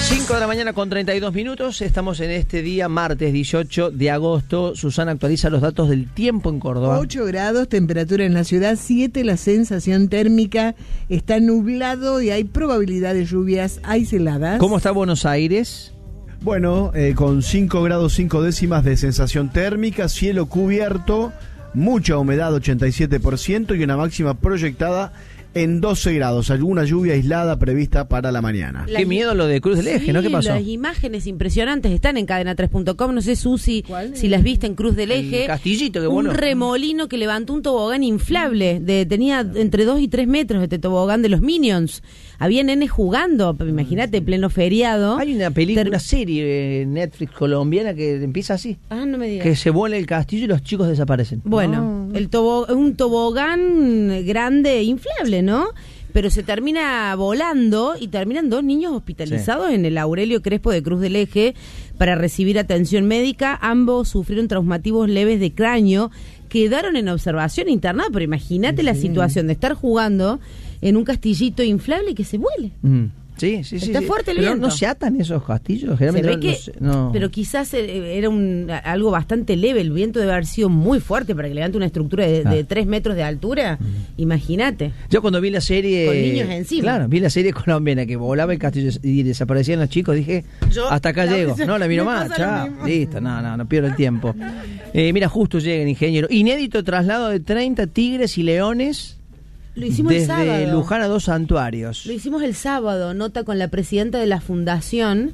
5 de la mañana con 32 minutos, estamos en este día, martes 18 de agosto. Susana actualiza los datos del tiempo en Córdoba. 8 grados, temperatura en la ciudad, 7 la sensación térmica, está nublado y hay probabilidad de lluvias aisladas. ¿Cómo está Buenos Aires? Bueno, con 5 grados 5 décimas de sensación térmica, cielo cubierto, mucha humedad 87% y una máxima proyectada en 12 grados, alguna lluvia aislada prevista para la mañana. Qué miedo lo de Cruz del Eje, ¿no? ¿Qué pasó? Las imágenes impresionantes están en cadena3.com, no sé, Susi, si las viste en Cruz del Eje. El Castillito, qué bueno. Un remolino que levantó un tobogán inflable, tenía entre 2 y 3 metros este tobogán de los Minions. Había nenes jugando, imagínate, en pleno feriado. Hay una película, una serie Netflix colombiana que empieza así. Ah, no me digas. Que se vuela el castillo y los chicos desaparecen. Bueno, un tobogán grande, inflable, ¿no? Pero se termina volando y terminan 2 niños hospitalizados en el Aurelio Crespo de Cruz del Eje para recibir atención médica. Ambos sufrieron traumatismos leves de cráneo, quedaron en observación internada, pero imagínate la situación de estar jugando en un castillito inflable y que se vuele. Sí. Está fuerte el pero viento. ¿No se atan esos castillos? Se ve Generalmente que, no. pero quizás era algo bastante leve. El viento debe haber sido muy fuerte para que levante una estructura de 3 metros de altura. Imagínate. Yo cuando vi la serie... Con niños encima. Claro, vi la serie colombiana que volaba el castillo y desaparecían los chicos. Dije, hasta acá llego. No, la miro más. Chao. Listo, no pierdo el tiempo. Mira, justo llega el ingeniero. Inédito traslado de 30 tigres y leones... Lo hicimos el sábado. Desde Luján a 2 santuarios. Lo hicimos el sábado, nota con la presidenta de la fundación.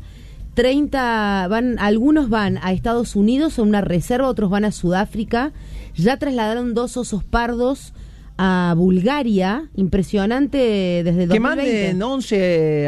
Algunos van a Estados Unidos a una reserva, otros van a Sudáfrica. Ya trasladaron 2 osos pardos a Bulgaria. Impresionante desde el 2020. Que manden 11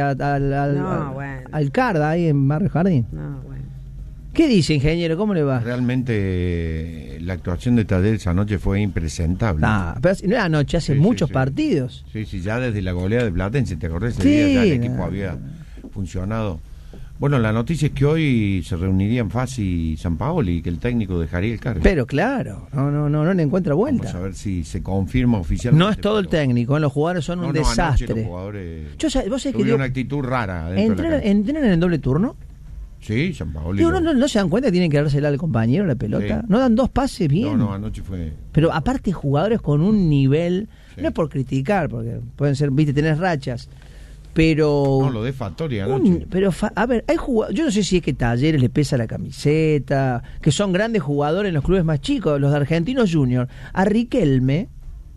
al Carda, ahí en Barrio Jardín. No, bueno. ¿Qué dice, ingeniero? ¿Cómo le va? Realmente la actuación de Tadel esa noche fue impresentable. Pero no era anoche, hace muchos partidos. Sí, ya desde la goleada de Platense, ¿te acordás? Ese día ya el equipo había funcionado. Bueno, la noticia es que hoy se reunirían Fassi y Sampaoli y que el técnico dejaría el cargo. Pero claro, no le encuentra vuelta. Vamos a ver si se confirma oficialmente. No es todo el técnico, los jugadores son un desastre. Los jugadores vos sabés tuvieron una actitud rara. ¿Entrenan en el doble turno? Sí, Sampaoli. ¿No se dan cuenta que tienen que dársela al compañero la pelota? Sí. ¿No dan 2 pases bien? No, anoche fue... Pero aparte jugadores con un nivel, no es por criticar, porque pueden ser, tenés rachas, pero... No, lo de Fattori anoche. A ver, hay jugadores, yo no sé si es que Talleres le pesa la camiseta, que son grandes jugadores en los clubes más chicos, los de Argentinos Junior. A Riquelme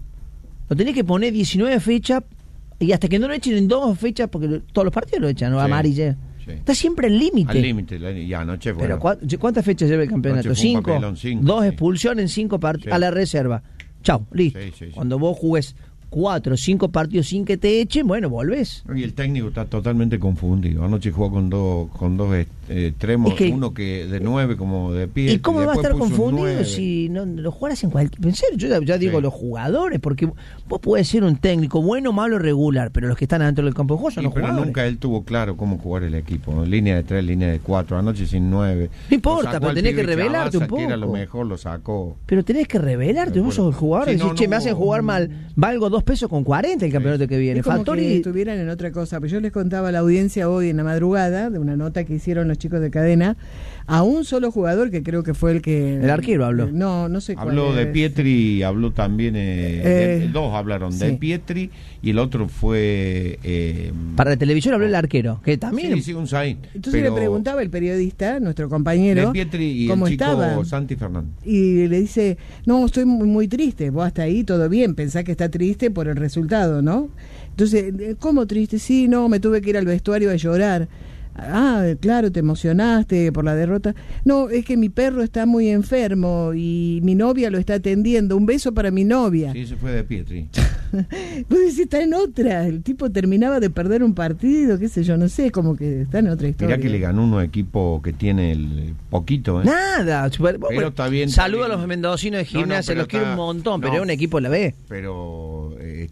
lo tenés que poner 19 fechas y hasta que no lo echen en 2 fechas, porque todos los partidos lo echan, ¿no? Amarilla. Sí. Está siempre al límite. Al límite, y anoche fue. Pero ¿cuántas fechas lleva el campeonato? 5. 2 expulsiones en 5 partidos a la reserva. Chau, listo. Sí. Cuando vos jugues 4 o 5 partidos sin que te echen, bueno, volvés. Y el técnico está totalmente confundido. Anoche jugó con dos extremos, uno que de 9 como de pie. ¿Y cómo va a estar confundido si no lo jugaras en cualquier... En serio, yo ya digo los jugadores, porque vos podés ser un técnico bueno, malo, regular, pero los que están adentro del campo de juego son los jugadores. Pero nunca él tuvo claro cómo jugar el equipo. Línea de 3, línea de 4, anoche sin 9. No importa, pero tenés que revelarte un poco. Que era lo mejor, lo sacó. Pero tenés que revelarte, vos sos el jugador. Decís, me hacen jugar mal, valgo 2 pesos con 40 el campeonato que viene. Es como que estuvieran en otra cosa. Pero yo les contaba a la audiencia hoy en la madrugada de una nota que hicieron los chicos de Cadena a un solo jugador que creo que fue el que... El arquero habló. No sé cuál. Habló de Pietri, habló también... dos hablaron, de Pietri y el otro fue... para la televisión habló el arquero, que también... Sí, un Zain. Entonces le preguntaba el periodista, nuestro compañero... De Pietri y cómo el chico estaba. Santi Fernández. Y le dice, no, estoy muy triste. Vos hasta ahí todo bien, pensás que está triste por el resultado, ¿no? Entonces, ¿cómo triste? Sí, no, me tuve que ir al vestuario a llorar. Ah, claro, te emocionaste por la derrota. No, es que mi perro está muy enfermo y mi novia lo está atendiendo. Un beso para mi novia. Sí, se fue de Pietri. Pues decís, está en otra. El tipo terminaba de perder un partido, qué sé yo, no sé, como que está en otra historia. Mirá que le ganó un equipo que tiene el poquito, ¿eh? Nada. Pero está bien. Saludo a los mendocinos de Gimnasia, los quiero un montón, pero es un equipo la B. Pero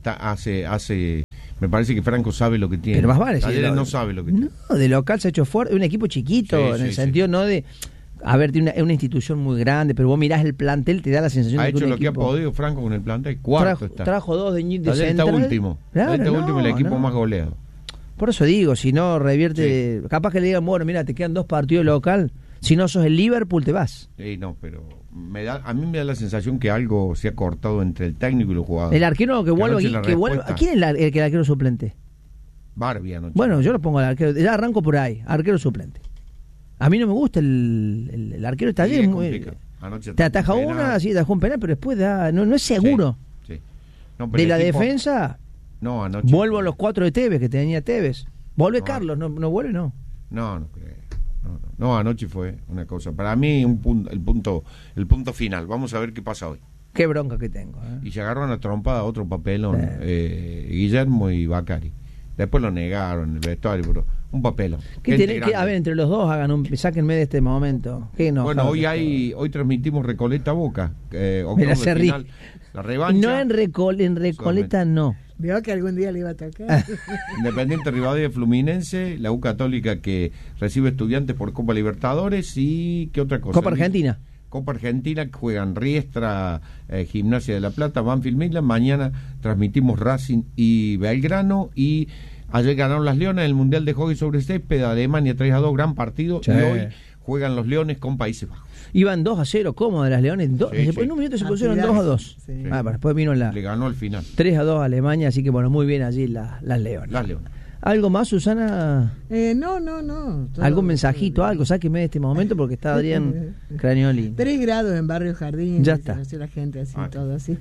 hace me parece que Franco sabe lo que tiene. Pero más vale. Talleres no sabe lo que tiene. No, de local se ha hecho fuerte, un equipo chiquito, en el sentido no de... A ver, tiene una institución muy grande, pero vos mirás el plantel, te da la sensación de que ha hecho un lo equipo... que ha podido Franco con el plantel. Cuarto trajo 2 de central. Último. Claro, último, el equipo más goleado. Por eso digo, si no revierte, capaz que le digan, bueno, mira, te quedan 2 partidos local, si no sos el Liverpool te vas. No, pero a mí me da la sensación que algo se ha cortado entre el técnico y los jugadores. El arquero que vuelva, ¿quién es el arquero suplente? Barbie anoche. Bueno, yo lo pongo al arquero, ya arranco por ahí, arquero suplente. A mí no me gusta el arquero está bien, te ataja una, así te atajó un penal, pero después no es seguro. Sí. No, pero de la defensa, anoche vuelvo a los 4 de Tevez que tenía Tevez. Vuelve Carlos, no vuelve, no. No creo. No, anoche fue una cosa. Para mí el punto final. Vamos a ver qué pasa hoy. Qué bronca que tengo. Y se agarraron a trompada otro papelón, Guillermo y Bacari. Después lo negaron en el vestuario, pero un papelón. A ver, entre los dos sáquenme de este momento. Bueno, hoy transmitimos Recoleta Boca. Final, la revancha. No en Recoleta, no. Veo que algún día le iba a tocar. Independiente Rivadavia Fluminense, la U Católica que recibe Estudiantes por Copa Libertadores y ¿qué otra cosa? Copa Argentina. Copa Argentina, que juegan Riestra, Gimnasia de la Plata, Banfield Midland. Mañana transmitimos Racing y Belgrano. Y ayer ganaron las Leonas en el Mundial de Hockey sobre Césped, Alemania 3-2, gran partido. Sí. Y hoy juegan los Leones con Países Bajos. Iban 2-0, cómodo de las Leones. En un minuto se pusieron 2-2. Sí. Después vino le ganó al final 3-2 a Alemania, así que bueno, muy bien allí las Leones. Las Leones. ¿Algo más, Susana? No. ¿Algún mensajito, algo? Sáqueme de este momento porque está Adrián Cranioli. 3 grados en Barrio Jardín. Ya está. La gente así, todo así.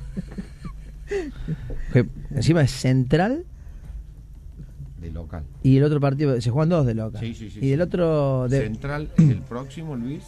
Encima es Central. De local. Y el otro partido, se juegan 2 de local. Sí. Y el otro... Central es el próximo, Luis.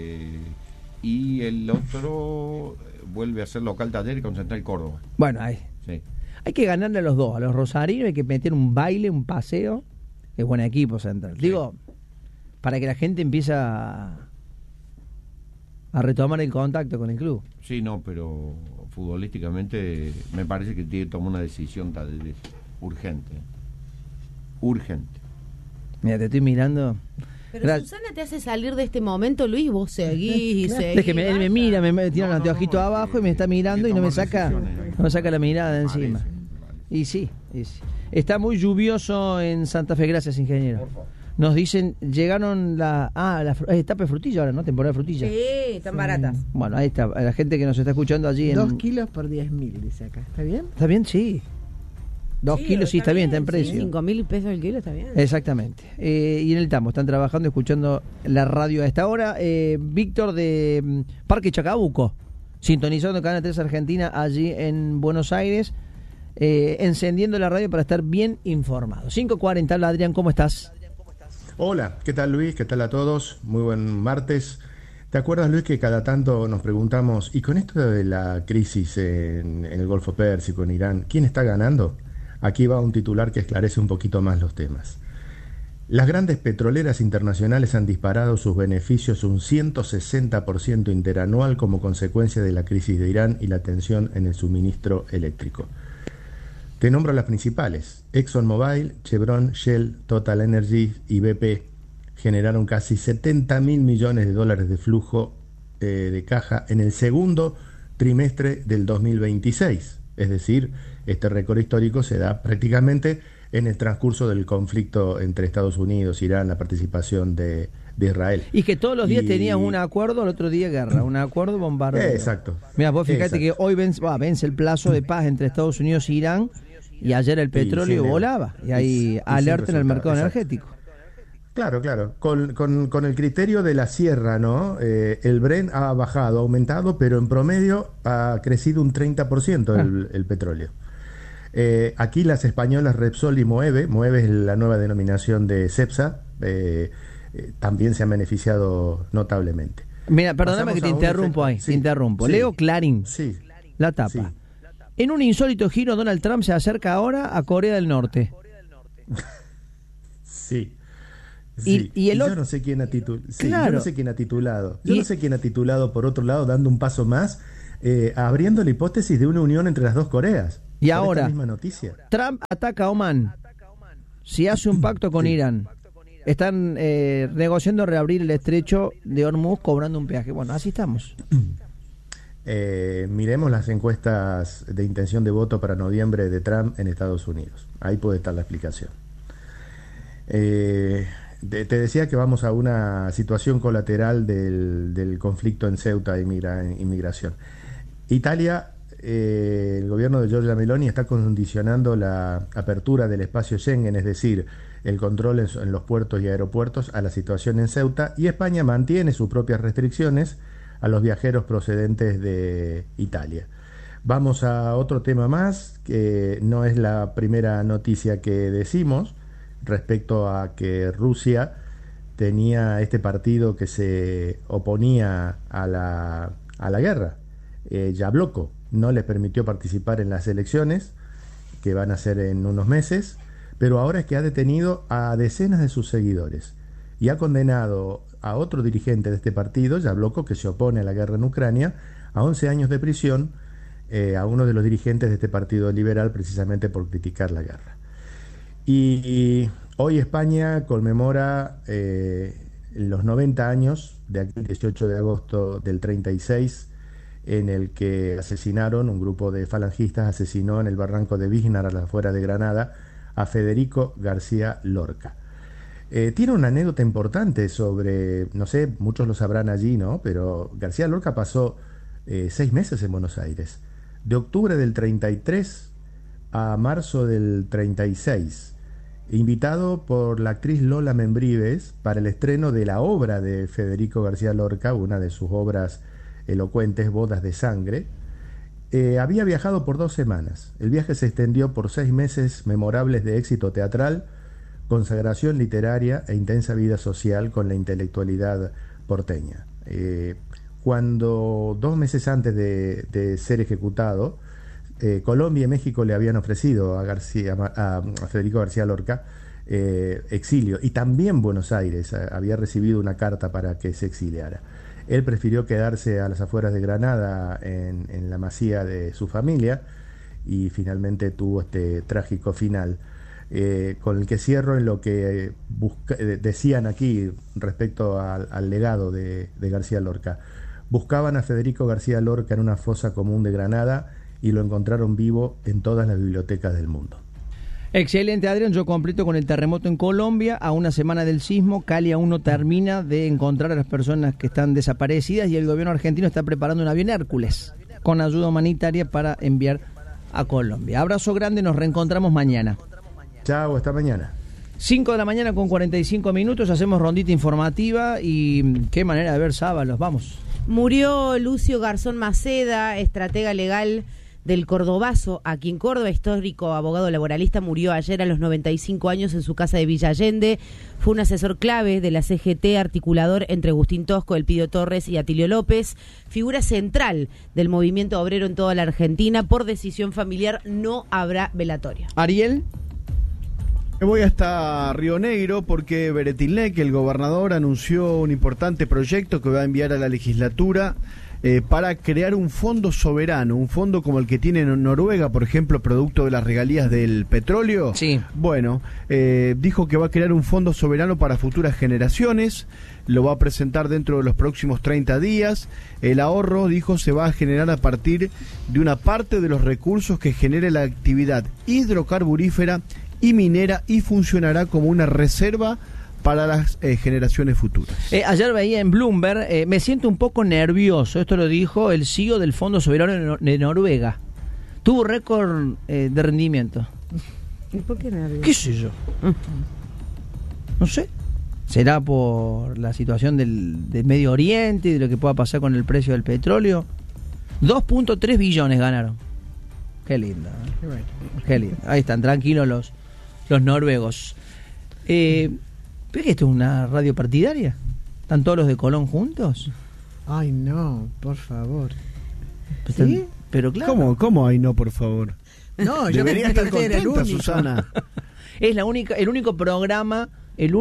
Y el otro vuelve a ser local Talleres con Central Córdoba. Bueno, ahí. Sí. Hay que ganarle a los dos. A los rosarinos hay que meter un baile, un paseo. Es buen equipo Central. Sí. Digo, para que la gente empiece a retomar el contacto con el club. Sí, pero futbolísticamente me parece que tiene que tomar una decisión Talleres urgente. Mira, te estoy mirando. Pero Susana te hace salir de este momento, Luis, vos seguís. Es que él me mira, me tira un anteojito abajo y me está mirando y no me saca la mirada de encima. Y sí. Está muy lluvioso en Santa Fe, gracias, ingeniero. Nos dicen, llegaron la etapa de frutilla ahora, ¿no? Temporada de frutilla. Sí, están baratas. Bueno, ahí está, la gente que nos está escuchando allí 2 kilos por 10.000, dice acá. ¿Está bien? ¿Está bien? Sí. 2 kilos, sí, está bien, está en precio. 5.000 pesos el kilo, está bien. Exactamente. Y en el Tambo, están trabajando, escuchando la radio a esta hora. Víctor de Parque Chacabuco, sintonizando Canal 3 Argentina, allí en Buenos Aires, encendiendo la radio para estar bien informado. 5:40, hola Adrián, ¿cómo estás? Hola, ¿qué tal Luis? ¿Qué tal a todos? Muy buen martes. ¿Te acuerdas, Luis, que cada tanto nos preguntamos, y con esto de la crisis en el Golfo Pérsico, en Irán, ¿quién está ganando? Aquí va un titular que esclarece un poquito más los temas. Las grandes petroleras internacionales han disparado sus beneficios un 160% interanual como consecuencia de la crisis de Irán y la tensión en el suministro eléctrico. Te nombro las principales. ExxonMobil, Chevron, Shell, Total Energy y BP generaron casi $70.000 millones de flujo de caja en el segundo trimestre del 2026. Es decir, este récord histórico se da prácticamente en el transcurso del conflicto entre Estados Unidos, Irán, la participación de Israel. Y que todos los días tenían un acuerdo, el otro día guerra, un acuerdo bombardeo. Exacto. Mira, vos fíjate que hoy vence el plazo de paz entre Estados Unidos e Irán y ayer el petróleo volaba y hay alerta en el mercado energético. Claro. Con el criterio de la sierra, ¿no? El Brent ha bajado, ha aumentado, pero en promedio ha crecido un 30% el petróleo. Aquí las españolas Repsol y Moeve es la nueva denominación de Cepsa, también se han beneficiado notablemente. Mira, perdóname que te interrumpo ahí, te interrumpo. Leo Clarín, la tapa. Sí. En un insólito giro, Donald Trump se acerca ahora a Corea del Norte. Sí. Y yo no sé quién ha yo no sé quién ha titulado. Yo no sé quién ha titulado, por otro lado, dando un paso más, abriendo la hipótesis de una unión entre las dos Coreas. Y ahora, misma noticia. Trump ataca a Omán. Si hace un pacto con Irán. Están negociando reabrir el estrecho de Hormuz cobrando un peaje. Bueno, así estamos. Miremos las encuestas de intención de voto para noviembre de Trump en Estados Unidos. Ahí puede estar la explicación. Te decía que vamos a una situación colateral del conflicto en Ceuta, inmigración. Italia, el gobierno de Giorgia Meloni está condicionando la apertura del espacio Schengen, es decir, el control en los puertos y aeropuertos, a la situación en Ceuta, y España mantiene sus propias restricciones a los viajeros procedentes de Italia. Vamos a otro tema más, que no es la primera noticia que decimos, respecto a que Rusia tenía este partido que se oponía a la guerra, Yabloko, no les permitió participar en las elecciones, que van a ser en unos meses, pero ahora es que ha detenido a decenas de sus seguidores y ha condenado a otro dirigente de este partido, Yabloko, que se opone a la guerra en Ucrania, a 11 años de prisión, a uno de los dirigentes de este partido liberal, precisamente por criticar la guerra. Y hoy España conmemora los 90 años de aquel 18 de agosto del 36, en el que un grupo de falangistas asesinó en el barranco de Vígnar, a las afueras de Granada, a Federico García Lorca. Tiene una anécdota importante sobre, no sé, muchos lo sabrán allí, ¿no? Pero García Lorca pasó 6 meses en Buenos Aires, de octubre del 33 a marzo del 36, invitado por la actriz Lola Membrives para el estreno de la obra de Federico García Lorca, una de sus obras elocuentes, Bodas de Sangre. Había viajado por 2 semanas. El viaje se extendió por 6 meses memorables de éxito teatral, consagración literaria e intensa vida social con la intelectualidad porteña. Cuando 2 meses antes de ser ejecutado, Colombia y México le habían ofrecido a Federico García Lorca exilio, y también Buenos Aires había recibido una carta para que se exiliara. Él prefirió quedarse a las afueras de Granada, en la masía de su familia, y finalmente tuvo este trágico final, con el que cierro en lo que decían aquí respecto al legado de García Lorca. Buscaban a Federico García Lorca en una fosa común de Granada y lo encontraron vivo en todas las bibliotecas del mundo. Excelente, Adrián. Yo completo con el terremoto en Colombia. A una semana del sismo, Cali aún no termina de encontrar a las personas que están desaparecidas, y el gobierno argentino está preparando un avión Hércules con ayuda humanitaria para enviar a Colombia. Abrazo grande, nos reencontramos mañana. Chao, hasta mañana. 5 de la mañana con 45 minutos, hacemos rondita informativa y qué manera de ver sábados, vamos. Murió Lucio Garzón Maceda, estratega legal del Cordobazo, aquí en Córdoba, histórico abogado laboralista, murió ayer a los 95 años en su casa de Villa Allende. Fue un asesor clave de la CGT, articulador entre Agustín Tosco, Elpidio Torres y Atilio López, figura central del movimiento obrero en toda la Argentina. Por decisión familiar no habrá velatorio. Ariel. Me voy hasta Río Negro porque Beretilnec, el gobernador, anunció un importante proyecto que va a enviar a la legislatura para crear un fondo soberano, un fondo como el que tiene Noruega, por ejemplo, producto de las regalías del petróleo. Sí. Bueno, dijo que va a crear un fondo soberano para futuras generaciones, lo va a presentar dentro de los próximos 30 días. El ahorro, dijo, se va a generar a partir de una parte de los recursos que genere la actividad hidrocarburífera y minera, y funcionará como una reserva para las generaciones futuras. Ayer veía en Bloomberg, me siento un poco nervioso, esto lo dijo el CEO del Fondo Soberano de Noruega. Tuvo récord de rendimiento. ¿Y por qué nervioso? ¿Qué sé yo? No sé. ¿Será por la situación del Medio Oriente y de lo que pueda pasar con el precio del petróleo? 2.3 billones ganaron. Qué lindo, ¿eh? Qué lindo. Ahí están, tranquilos los noruegos. ¿Pero que esto es una radio partidaria? ¿Están todos los de Colón juntos? Ay, no, por favor. ¿Sí? Pero claro. ¿Cómo hay no, por favor? No, yo debería estar contenta, Susana. Es el único programa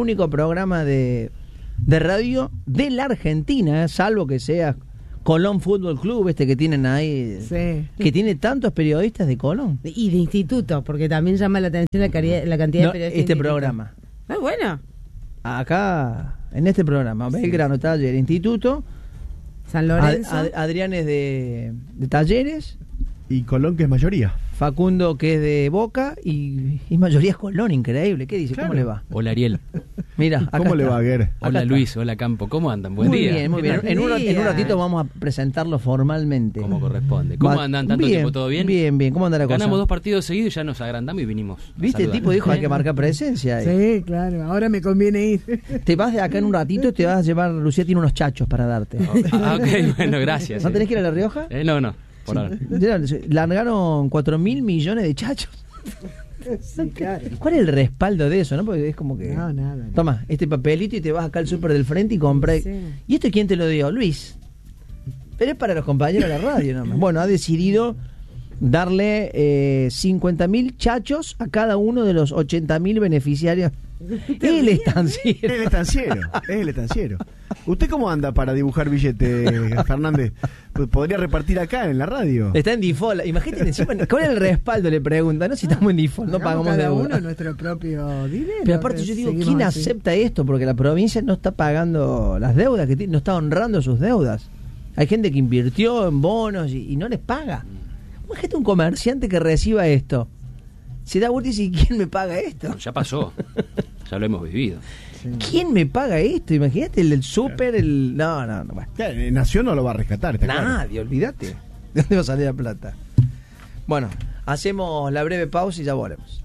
de radio de la Argentina, salvo que sea Colón Fútbol Club, que tienen ahí, sí, que tiene tantos periodistas de Colón. Y de instituto, porque también llama la atención la cantidad de periodistas. Este programa. Ah, bueno. Acá, en este programa, Belgrano, Taller, Instituto, San Lorenzo. Adrián es de Talleres, Y Colón, que es mayoría. Facundo, que es de Boca, y mayoría es Colón, increíble. ¿Qué dice? Claro. ¿Cómo le va? Hola Ariel. Mira, acá ¿Cómo le está. va, Guer? Hola está. Luis, hola Campo. ¿Cómo andan? Buen Muy día. bien, muy bien. En un ratito vamos a presentarlo formalmente. Como corresponde. ¿Cómo andan tanto bien, tiempo? ¿Todo bien? Bien, bien. ¿Cómo anda la cosa? Ganamos 2 partidos seguidos y ya nos agrandamos y vinimos. a ¿Viste? El saludar. tipo dijo hay que marcar presencia. Sí, claro, ahora me conviene ir. Te vas de acá en un ratito y te vas a llevar, Lucía tiene unos chachos para darte. Ok, bueno, gracias. ¿No tenés que ir a La Rioja? No, por ahora. Largaron 4.000 millones de chachos. Sí, claro. ¿Cuál es el respaldo de eso? ¿No? Porque es como que. No, nada. Toma, este papelito y te vas acá al súper del frente y compré. Sí. ¿Y esto quién te lo dio? Luis. Pero es para los compañeros de la radio, ¿no? Bueno, ha decidido darle 50.000 chachos a cada uno de los 80.000 beneficiarios. El estanciero. Es el estanciero. ¿Usted cómo anda para dibujar billetes, Fernández? Podría repartir acá en la radio. Está en default. Imagínate encima, ¿cuál es el respaldo? Le preguntan, ¿no? Si estamos en default, no Hagamos pagamos cada deuda. uno nuestro propio dinero. Pero aparte yo digo, Seguimos ¿quién así. acepta esto? Porque la provincia no está pagando las deudas que tiene, no está honrando sus deudas. Hay gente que invirtió en bonos y no les paga. Imagínate un comerciante que reciba esto. Se da vuelta y dice, ¿quién me paga esto? Ya pasó. Ya lo hemos vivido. ¿Quién me paga esto? Imagínate el súper, el... No. Bueno. Claro, Nación no lo va a rescatar, está claro. Nadie, olvídate. ¿De dónde va a salir la plata? Bueno, hacemos la breve pausa y ya volvemos.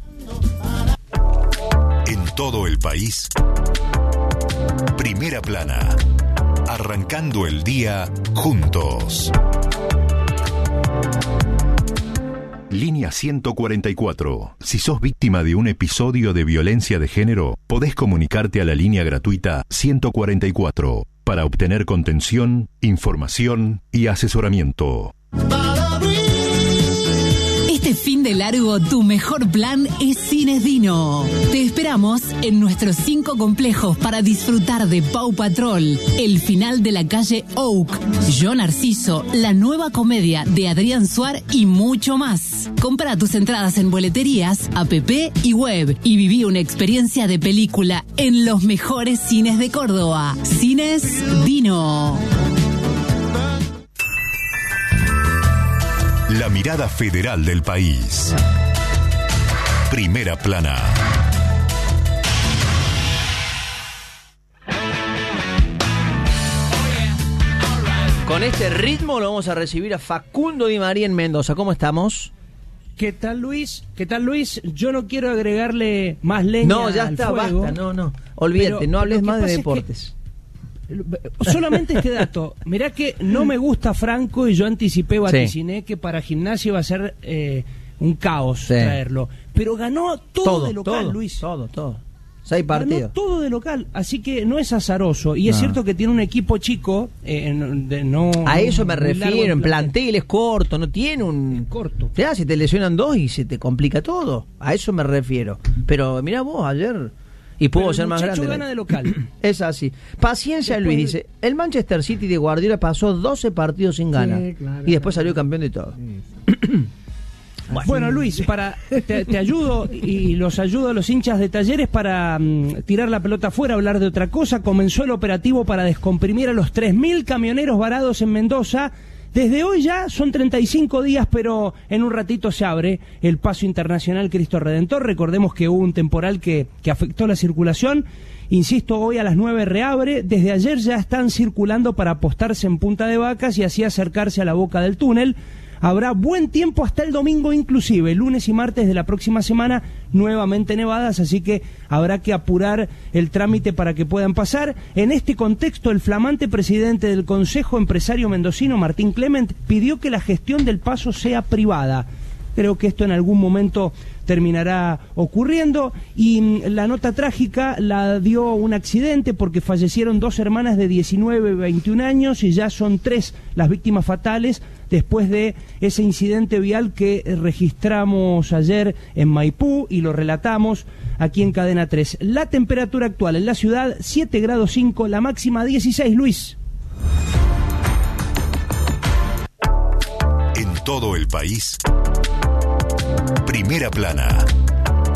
En todo el país, Primera Plana. Arrancando el día juntos. Línea 144. Si sos víctima de un episodio de violencia de género, podés comunicarte a la línea gratuita 144 para obtener contención, información y asesoramiento. Este fin de largo, tu mejor plan es Cines Dino. Te esperamos en nuestros 5 complejos para disfrutar de Paw Patrol, el final de la calle Oak, Yo Narciso, la nueva comedia de Adrián Suar y mucho más. Compra tus entradas en boleterías, app y web y viví una experiencia de película en los mejores cines de Córdoba. Cines Dino. La mirada federal del país. Primera Plana. Con este ritmo lo vamos a recibir a Facundo Di María en Mendoza. ¿Cómo estamos? ¿Qué tal, Luis? Yo no quiero agregarle más leña No, ya al está, fuego, basta. No. Olvídate, pero no hables lo que más de pasa es deportes. solamente este dato. Mirá que no me gusta Franco y yo anticipé, vaticiné que para Gimnasia iba a ser un caos traerlo. Pero ganó todo de local, Luis. Todo. 6 Ganó partidos. todo de local, así que no es azaroso. Y es cierto que tiene un equipo chico. A eso me muy largo refiero, en plantel. plantel es corto, no tiene un... Es corto. Ya, si te lesionan 2 y se te complica todo. A eso me refiero. Pero mirá vos, ayer... Y pudo Pero ser el más muchacho grande. gana de local. Es así. Paciencia, Después- Luis dice. El Manchester City de Guardiola pasó 12 partidos sin ganar. claro, y después claro. salió campeón de todo. Bueno, Luis, te ayudo y los ayudo a los hinchas de Talleres para tirar la pelota afuera, hablar de otra cosa. Comenzó el operativo para descomprimir a los 3.000 camioneros varados en Mendoza. Desde hoy ya son 35 días, pero en un ratito se abre el paso internacional Cristo Redentor. Recordemos que hubo un temporal que afectó la circulación. Insisto, hoy a las 9 reabre. Desde ayer ya están circulando para apostarse en Punta de Vacas y así acercarse a la boca del túnel. Habrá buen tiempo hasta el domingo inclusive, lunes y martes de la próxima semana, nuevamente nevadas, así que habrá que apurar el trámite para que puedan pasar. En este contexto, el flamante presidente del Consejo Empresario Mendocino, Martín Clement, pidió que la gestión del paso sea privada. Creo que esto en algún momento terminará ocurriendo y la nota trágica la dio un accidente porque fallecieron 2 hermanas de 19 y 21 años y ya son 3 las víctimas fatales después de ese incidente vial que registramos ayer en Maipú y lo relatamos aquí en Cadena 3. La temperatura actual en la ciudad 7 grados 5, la máxima 16, Luis. En todo el país, Primera Plana.